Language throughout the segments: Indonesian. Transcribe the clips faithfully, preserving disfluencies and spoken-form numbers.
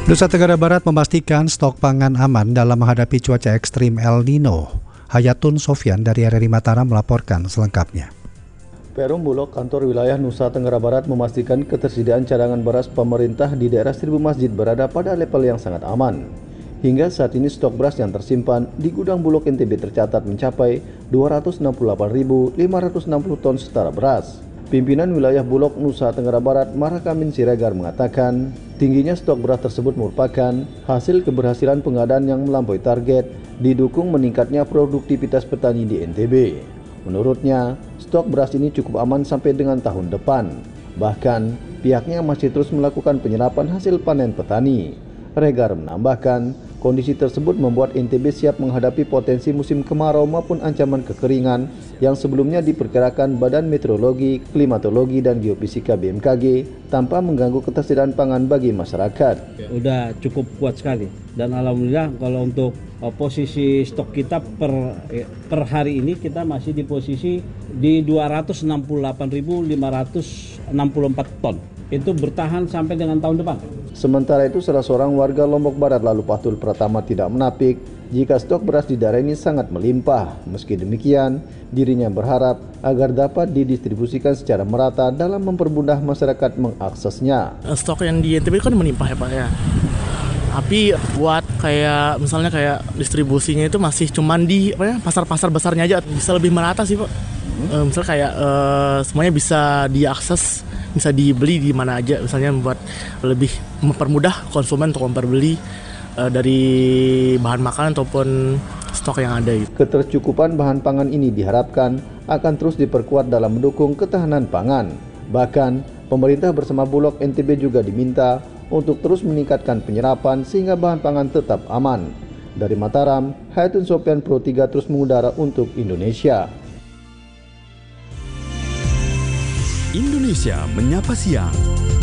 Nusa Tenggara Barat memastikan stok pangan aman dalam menghadapi cuaca ekstrim El Nino. Hayatun Sofyan dari R R I Mataram melaporkan selengkapnya. Perum Bulog Kantor Wilayah Nusa Tenggara Barat memastikan ketersediaan cadangan beras pemerintah di daerah Seribu Masjid berada pada level yang sangat aman. Hingga saat ini stok beras yang tersimpan di gudang Bulog N T B tercatat mencapai dua ratus enam puluh delapan ribu lima ratus enam puluh ton setara beras. Pimpinan wilayah Bulog Nusa Tenggara Barat Marakamin Siregar mengatakan, tingginya stok beras tersebut merupakan hasil keberhasilan pengadaan yang melampaui target, didukung meningkatnya produktivitas petani di N T B. Menurutnya, stok beras ini cukup aman sampai dengan tahun depan. Bahkan, pihaknya masih terus melakukan penyerapan hasil panen petani. Regar menambahkan, kondisi tersebut membuat N T B siap menghadapi potensi musim kemarau maupun ancaman kekeringan yang sebelumnya diperkirakan Badan Meteorologi, Klimatologi, dan Geofisika B M K G tanpa mengganggu ketersediaan pangan bagi masyarakat. Udah cukup kuat sekali dan alhamdulillah kalau untuk uh, posisi stok kita per eh, per hari ini kita masih di posisi di dua ratus enam puluh delapan ribu lima ratus enam puluh empat ton. Itu bertahan sampai dengan tahun depan. Sementara itu, salah seorang warga Lombok Barat lalu Patul Pratama tidak menapik jika stok beras di daerah ini sangat melimpah. Meski demikian, dirinya berharap agar dapat didistribusikan secara merata dalam mempermudah masyarakat mengaksesnya. Stok yang di N T B kan melimpah ya Pak ya. Tapi buat kayak misalnya kayak distribusinya itu masih cuman di apa ya, pasar-pasar besarnya aja, bisa lebih merata sih Pak. Hmm? E, misalnya kayak e, semuanya bisa diakses, bisa dibeli di mana aja, misalnya membuat lebih mempermudah konsumen untuk memperbeli e, dari bahan makanan ataupun stok yang ada. Gitu. Ketercukupan bahan pangan ini diharapkan akan terus diperkuat dalam mendukung ketahanan pangan. Bahkan, pemerintah bersama Bulog N T B juga diminta untuk terus meningkatkan penyerapan sehingga bahan pangan tetap aman. Dari Mataram, Hayatun Sofyan Pro tiga terus mengudara untuk Indonesia. Indonesia Menyapa Siang.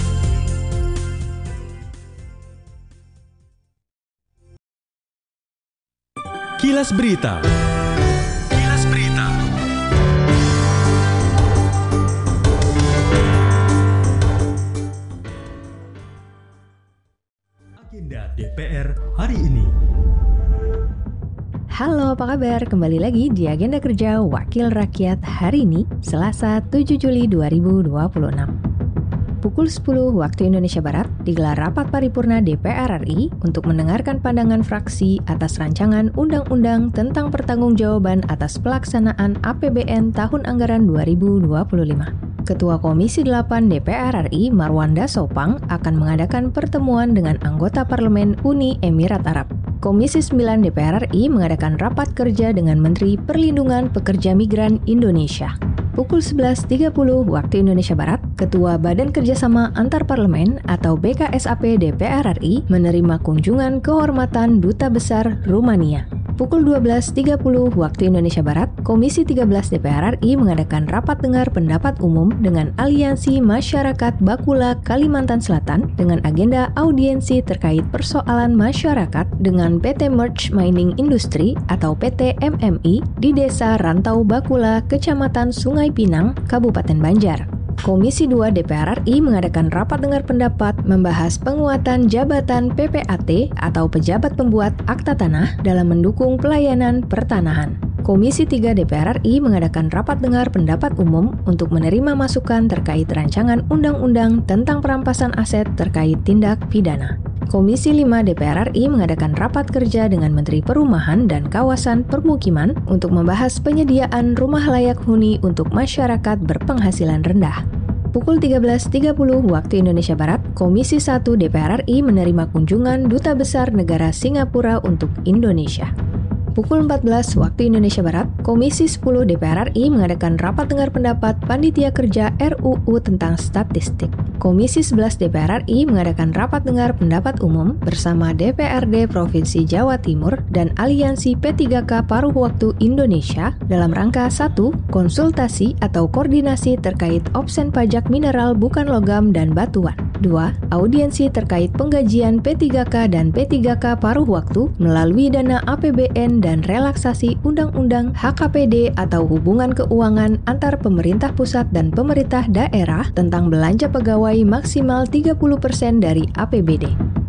Kilas Berita. Kilas Berita. Agenda D P R hari ini. Halo, apa kabar? Kembali lagi di Agenda Kerja Wakil Rakyat hari ini, Selasa tujuh Juli dua ribu dua puluh enam. Pukul sepuluh waktu Indonesia Barat digelar rapat paripurna D P R R I untuk mendengarkan pandangan fraksi atas rancangan undang-undang tentang pertanggungjawaban atas pelaksanaan A P B N tahun anggaran dua ribu dua puluh lima. Ketua Komisi delapan D P R R I Marwanda Sopang akan mengadakan pertemuan dengan anggota Parlemen Uni Emirat Arab. Komisi sembilan D P R R I mengadakan rapat kerja dengan Menteri Perlindungan Pekerja Migran Indonesia. Pukul sebelas tiga puluh waktu Indonesia Barat, Ketua Badan Kerjasama Antar Parlemen atau B K S A P D P R R I menerima kunjungan kehormatan Duta Besar Rumania. Pukul dua belas tiga puluh waktu Indonesia Barat, Komisi tiga belas D P R R I mengadakan rapat dengar pendapat umum dengan Aliansi Masyarakat Bakula Kalimantan Selatan dengan agenda audiensi terkait persoalan masyarakat dengan P T Merge Mining Industry atau P T M M I di Desa Rantau Bakula, Kecamatan Sungai Pinang, Kabupaten Banjar. Komisi dua D P R R I mengadakan rapat dengar pendapat membahas penguatan jabatan P P A T atau pejabat pembuat akta tanah dalam mendukung pelayanan pertanahan. Komisi tiga D P R R I mengadakan rapat dengar pendapat umum untuk menerima masukan terkait rancangan undang-undang tentang perampasan aset terkait tindak pidana. Komisi lima D P R R I mengadakan rapat kerja dengan Menteri Perumahan dan Kawasan Permukiman untuk membahas penyediaan rumah layak huni untuk masyarakat berpenghasilan rendah. Pukul tiga belas tiga puluh waktu Indonesia Barat, Komisi satu D P R R I menerima kunjungan Duta Besar Negara Singapura untuk Indonesia. Pukul empat belas waktu Indonesia Barat, Komisi sepuluh D P R R I mengadakan rapat dengar pendapat Panitia Kerja R U U tentang statistik. Komisi sebelas D P R R I mengadakan rapat dengar pendapat umum bersama D P R D Provinsi Jawa Timur dan Aliansi P tiga K Paruh Waktu Indonesia dalam rangka satu. Konsultasi atau koordinasi terkait opsen pajak mineral bukan logam dan batuan. dua. Audiensi terkait penggajian P tiga K dan P tiga K Paruh Waktu melalui dana A P B N dan relaksasi Undang-Undang H K P D atau hubungan keuangan antar pemerintah pusat dan pemerintah daerah tentang belanja pegawai maksimal tiga puluh persen dari A P B D.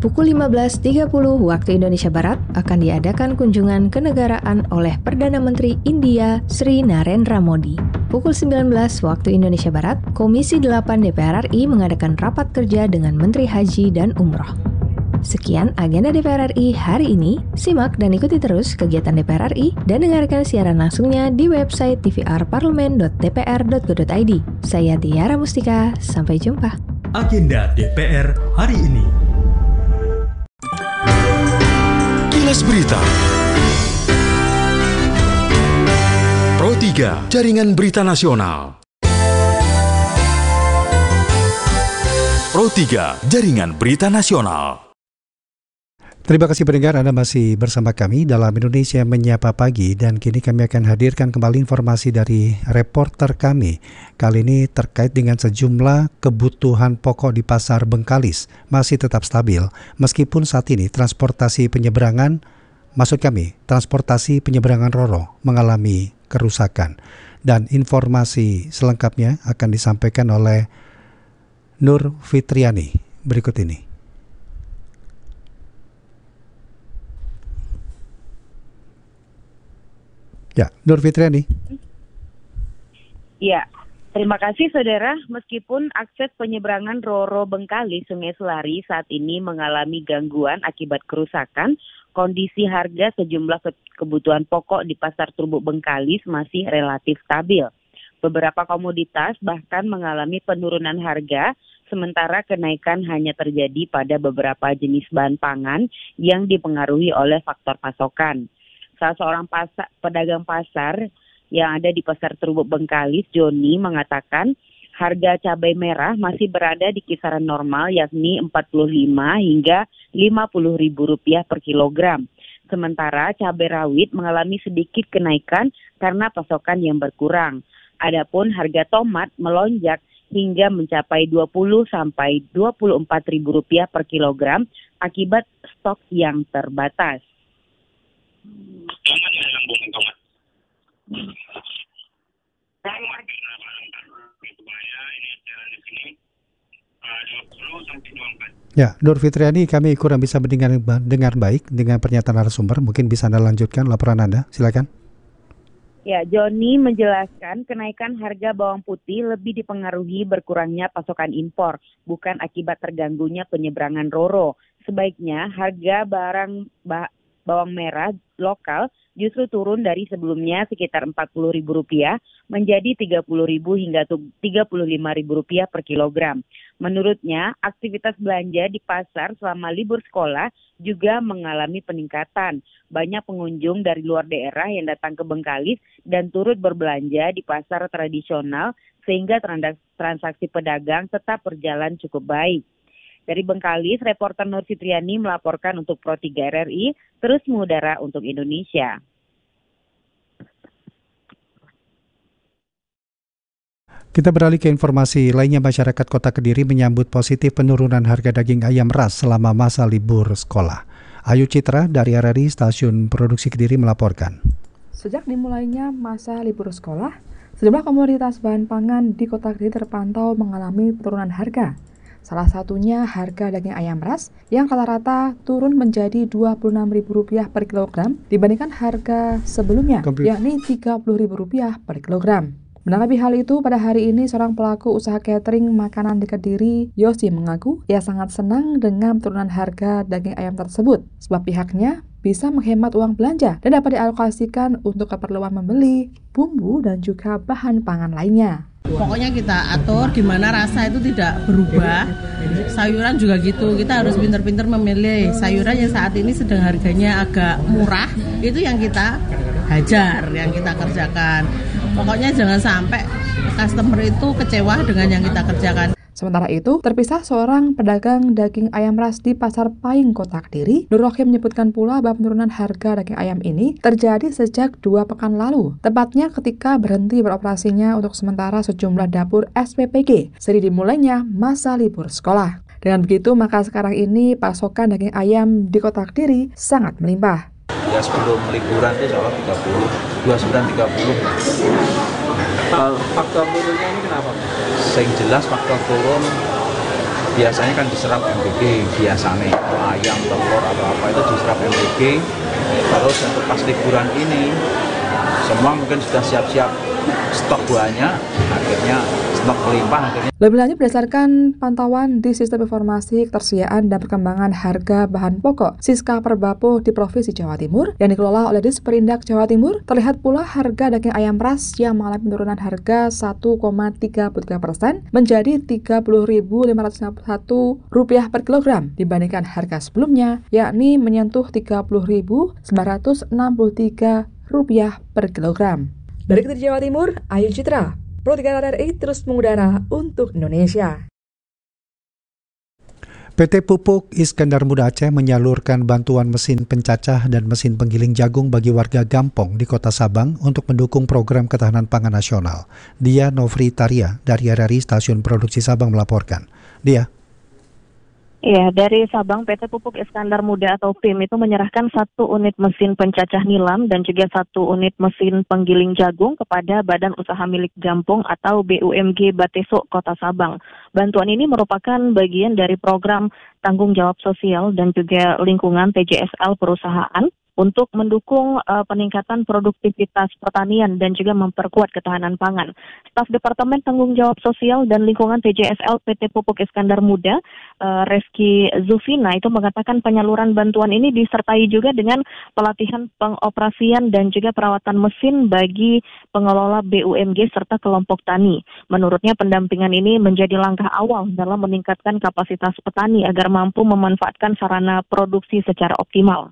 Pukul lima belas tiga puluh waktu Indonesia Barat akan diadakan kunjungan kenegaraan oleh Perdana Menteri India Sri Narendra Modi. Pukul sembilan belas waktu Indonesia Barat, Komisi delapan D P R R I mengadakan rapat kerja dengan Menteri Haji dan Umroh. Sekian agenda D P R R I hari ini. Simak dan ikuti terus kegiatan D P R R I dan dengarkan siaran langsungnya di website t v r parlemen dot d p r dot go dot i d. Saya Tiara Mustika, sampai jumpa. Agenda D P R hari ini. Kilas Berita. Pro tiga, Jaringan Berita Nasional. Pro tiga, Jaringan Berita Nasional. Terima kasih pendengar, Anda masih bersama kami dalam Indonesia Menyapa Pagi, dan kini kami akan hadirkan kembali informasi dari reporter kami. Kali ini terkait dengan sejumlah kebutuhan pokok di Pasar Bengkalis masih tetap stabil meskipun saat ini transportasi penyeberangan, maksud kami transportasi penyeberangan Roro mengalami kerusakan. Dan informasi selengkapnya akan disampaikan oleh Nur Fitriani berikut ini. Ya, Nur Fitriani. Ya, terima kasih saudara. Meskipun akses penyeberangan Roro Bengkalis Sungai Selari saat ini mengalami gangguan akibat kerusakan, kondisi harga sejumlah kebutuhan pokok di Pasar Turbuk Bengkalis masih relatif stabil. Beberapa komoditas bahkan mengalami penurunan harga, sementara kenaikan hanya terjadi pada beberapa jenis bahan pangan yang dipengaruhi oleh faktor pasokan. Salah seorang pasar, pedagang pasar yang ada di Pasar Turbuk Bengkalis, Joni, mengatakan harga cabai merah masih berada di kisaran normal, yakni empat puluh lima hingga lima puluh ribu rupiah per kilogram. Sementara cabai rawit mengalami sedikit kenaikan karena pasokan yang berkurang. Adapun harga tomat melonjak hingga mencapai dua puluh sampai dua puluh empat ribu rupiah per kilogram akibat stok yang terbatas. Ya, Nur Fitriani, kami kurang bisa mendengar dengar baik dengan pernyataan narasumber. Mungkin bisa Anda lanjutkan laporan Anda, silakan. Ya, Joni menjelaskan kenaikan harga bawang putih lebih dipengaruhi berkurangnya pasokan impor, bukan akibat terganggunya penyeberangan Roro. Sebaiknya harga barang ba- bawang merah lokal justru turun dari sebelumnya sekitar empat puluh ribu rupiah menjadi tiga puluh ribu hingga tiga puluh lima ribu rupiah per kilogram. Menurutnya, aktivitas belanja di pasar selama libur sekolah juga mengalami peningkatan. Banyak pengunjung dari luar daerah yang datang ke Bengkalis dan turut berbelanja di pasar tradisional sehingga transaksi pedagang tetap berjalan cukup baik. Dari Bengkalis, reporter Nur Fitriani melaporkan untuk Pro tiga R R I, terus mengudara untuk Indonesia. Kita beralih ke informasi lainnya. Masyarakat Kota Kediri menyambut positif penurunan harga daging ayam ras selama masa libur sekolah. Ayu Citra dari R R I Stasiun Produksi Kediri melaporkan. Sejak dimulainya masa libur sekolah, sejumlah komoditas bahan pangan di Kota Kediri terpantau mengalami penurunan harga. Salah satunya harga daging ayam ras yang rata-rata turun menjadi dua puluh enam ribu rupiah per kilogram dibandingkan harga sebelumnya, Komplit. yakni tiga puluh ribu rupiah per kilogram. Menanggapi hal itu, pada hari ini seorang pelaku usaha catering makanan di Kediri, Yosi, mengaku ia sangat senang dengan penurunan harga daging ayam tersebut, sebab pihaknya bisa menghemat uang belanja dan dapat dialokasikan untuk keperluan membeli bumbu dan juga bahan pangan lainnya. Pokoknya kita atur gimana rasa itu tidak berubah. Sayuran juga gitu, kita harus pintar-pintar memilih sayuran yang saat ini sedang harganya agak murah. Itu yang kita hajar, yang kita kerjakan. Pokoknya jangan sampai customer itu kecewa dengan yang kita kerjakan. Sementara itu, terpisah seorang pedagang daging ayam ras di Pasar Paing, Kota Kediri, Nur Rohim menyebutkan pula bahwa penurunan harga daging ayam ini terjadi sejak dua pekan lalu, tepatnya ketika berhenti beroperasinya untuk sementara sejumlah dapur S P P G, seiring dimulainya masa libur sekolah. Dengan begitu, maka sekarang ini pasokan daging ayam di Kota Kediri sangat melimpah. Ya sebelum liburan itu soal tiga puluh, dua puluh sembilan tiga puluh. Faktor turunnya ini kenapa? Yang jelas faktor turun biasanya kan diserap M B G biasanya, ayam, telur atau apa itu diserap M B G. Terus untuk pas liburan ini semua mungkin sudah siap-siap stok buahnya, akhirnya stok melimpah akhirnya. Lebih lanjut, berdasarkan pantauan di Sistem Informasi Ketersediaan dan Perkembangan Harga Bahan Pokok Siska Perbapo di Provinsi Jawa Timur yang dikelola oleh Disperindak Jawa Timur, terlihat pula harga daging ayam ras yang mengalami penurunan harga satu koma tiga puluh tiga persen menjadi tiga puluh ribu lima ratus enam puluh satu rupiah per kilogram dibandingkan harga sebelumnya, yakni menyentuh tiga puluh ribu sembilan ratus enam puluh tiga rupiah per kilogram. Dari Kediri Jawa Timur, Ayu Citra, Pro tiga R R I terus mengudara untuk Indonesia. P T Pupuk Iskandar Muda Aceh menyalurkan bantuan mesin pencacah dan mesin penggiling jagung bagi warga Gampong di Kota Sabang untuk mendukung program ketahanan pangan nasional. Dia Novri Taria dari R R I Stasiun Produksi Sabang melaporkan. Dia. Ya, dari Sabang, P T Pupuk Iskandar Muda atau P I M itu menyerahkan satu unit mesin pencacah nilam dan juga satu unit mesin penggiling jagung kepada Badan Usaha Milik Gampong atau B U M G Bateso Kota Sabang. Bantuan ini merupakan bagian dari program tanggung jawab sosial dan juga lingkungan T J S L perusahaan untuk mendukung uh, peningkatan produktivitas pertanian dan juga memperkuat ketahanan pangan. Staf Departemen Tanggung Jawab Sosial dan Lingkungan T J S L P T Pupuk Iskandar Muda, uh, Reski Zufina, itu mengatakan penyaluran bantuan ini disertai juga dengan pelatihan pengoperasian dan juga perawatan mesin bagi pengelola B U M G serta kelompok tani. Menurutnya pendampingan ini menjadi langkah awal dalam meningkatkan kapasitas petani agar mampu memanfaatkan sarana produksi secara optimal.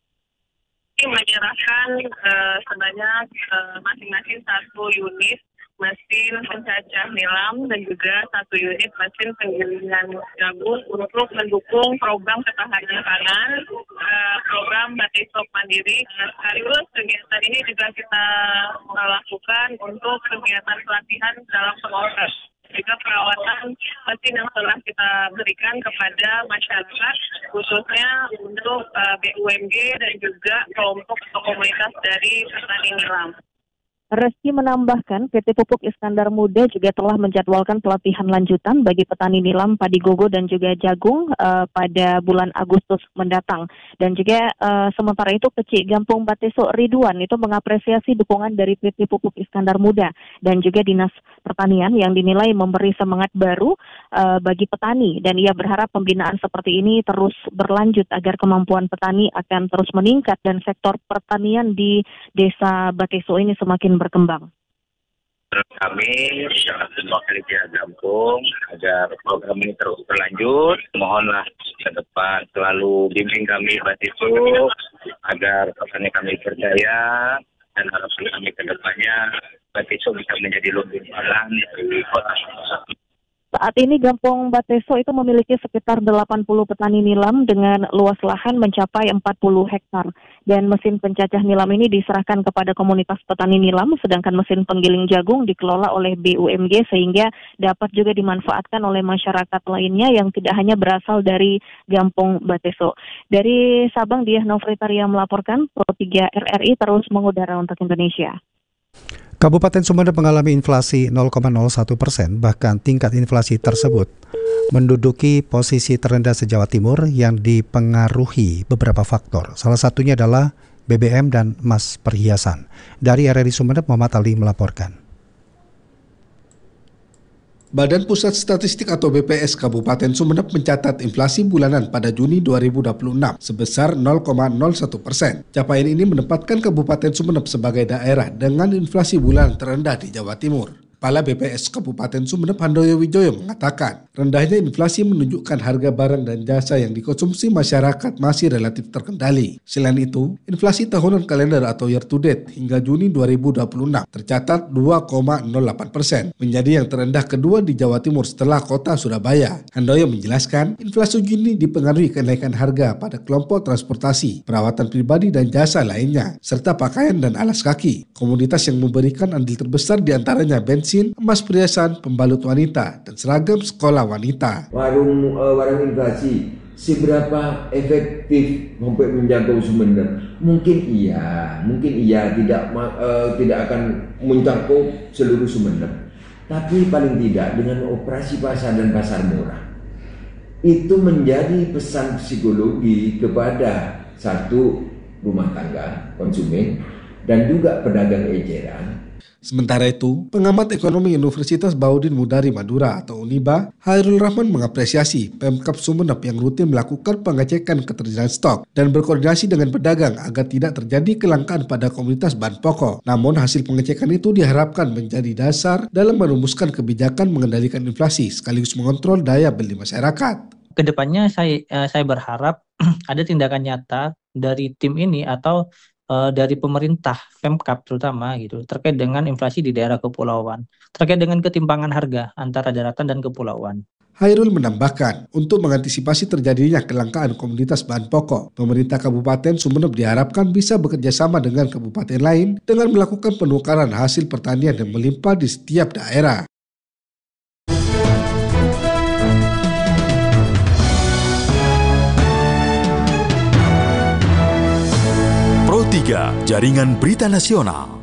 Menyerahkan uh, sebanyak uh, masing-masing satu unit mesin pencacah nilam dan juga satu unit mesin penggilingan jagung untuk mendukung program ketahanan pangan, uh, program Bateso Mandiri. Uh, sekaligus kegiatan ini juga kita lakukan untuk kegiatan pelatihan dalam pengoperasian, juga perawatan mesin yang telah kita berikan kepada masyarakat, khususnya untuk uh, B U M G dan juga kelompok atau komunitas dari petani nilam. Reski menambahkan, P T Pupuk Iskandar Muda juga telah menjadwalkan pelatihan lanjutan bagi petani nilam, padi gogo dan juga jagung uh, pada bulan Agustus mendatang. Dan juga uh, sementara itu Kecik Gampong Bateso Ridwan itu mengapresiasi dukungan dari P T Pupuk Iskandar Muda dan juga Dinas Pertanian yang dinilai memberi semangat baru uh, bagi petani. Dan ia berharap pembinaan seperti ini terus berlanjut agar kemampuan petani akan terus meningkat dan sektor pertanian di Desa Bateso ini semakin berkembang. Kami sangat mewakili pihak Gampong agar program ini terus berlanjut. Mohonlah ke depan selalu bimbing kami Bateso agar petani kami percaya dan harapan kami ke depannya Bateso bisa menjadi lumbung pangan di kota Sabang. Saat ini Gampong Bateso itu memiliki sekitar delapan puluh petani nilam dengan luas lahan mencapai empat puluh hektar. Dan mesin pencacah nilam ini diserahkan kepada komunitas petani nilam, sedangkan mesin penggiling jagung dikelola oleh B U M G sehingga dapat juga dimanfaatkan oleh masyarakat lainnya yang tidak hanya berasal dari Gampong Bateso. Dari Sabang, Diah Novri Taria melaporkan, Pro tiga R R I terus mengudara untuk Indonesia. Kabupaten Sumeneb mengalami inflasi nol koma nol satu persen, bahkan tingkat inflasi tersebut menduduki posisi terendah se-Jawa Timur yang dipengaruhi beberapa faktor. Salah satunya adalah B B M dan emas perhiasan. Dari R R I Sumeneb, Muhammad Ali melaporkan. Badan Pusat Statistik atau B P S Kabupaten Sumeneb mencatat inflasi bulanan pada Juni dua ribu dua puluh enam sebesar nol koma nol satu persen. Capaian ini menempatkan Kabupaten Sumeneb sebagai daerah dengan inflasi bulanan terendah di Jawa Timur. Kepala B P S Kabupaten Sumeneb Handoyo Wijoyo mengatakan, rendahnya inflasi menunjukkan harga barang dan jasa yang dikonsumsi masyarakat masih relatif terkendali. Selain itu, inflasi tahunan kalender atau year to date hingga Juni dua ribu dua puluh enam tercatat dua koma nol delapan persen, menjadi yang terendah kedua di Jawa Timur setelah kota Surabaya. Handoyo menjelaskan, inflasi Juni dipengaruhi kenaikan harga pada kelompok transportasi, perawatan pribadi dan jasa lainnya, serta pakaian dan alas kaki. Komoditas yang memberikan andil terbesar diantaranya bensin, emas perhiasan, pembalut wanita, dan seragam sekolah wanita. Warung uh, warung inflasi seberapa efektif sampai menjangkau Sumeneb? Mungkin iya, mungkin iya tidak uh, tidak akan mencakup seluruh Sumeneb. Tapi paling tidak dengan operasi pasar dan pasar murah, itu menjadi pesan psikologi kepada satu rumah tangga, konsumen, dan juga pedagang eceran. Sementara itu, pengamat ekonomi Universitas Baudin Mudari Madura atau Uniba, Hairul Rahman mengapresiasi Pemkab Sumeneb yang rutin melakukan pengecekan ketersediaan stok dan berkoordinasi dengan pedagang agar tidak terjadi kelangkaan pada komoditas bahan pokok. Namun hasil pengecekan itu diharapkan menjadi dasar dalam merumuskan kebijakan mengendalikan inflasi sekaligus mengontrol daya beli masyarakat. Kedepannya saya saya berharap ada tindakan nyata dari tim ini atau Uh, dari pemerintah, Pemkab terutama gitu, terkait dengan inflasi di daerah kepulauan, terkait dengan ketimpangan harga antara daratan dan kepulauan. Hairul menambahkan, untuk mengantisipasi terjadinya kelangkaan komoditas bahan pokok, pemerintah Kabupaten Sumeneb diharapkan bisa bekerja sama dengan kabupaten lain dengan melakukan penukaran hasil pertanian yang melimpah di setiap daerah. Pro tiga Jaringan Berita Nasional.